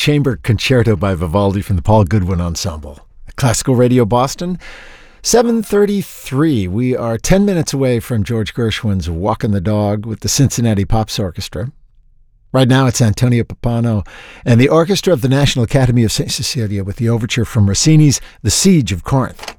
Chamber Concerto by Vivaldi from the Paul Goodwin Ensemble. Classical Radio Boston, 7:33. We are 10 minutes away from George Gershwin's Walkin' the Dog with the Cincinnati Pops Orchestra. Right now it's Antonio Pappano and the Orchestra of the National Academy of St. Cecilia with the overture from Rossini's The Siege of Corinth.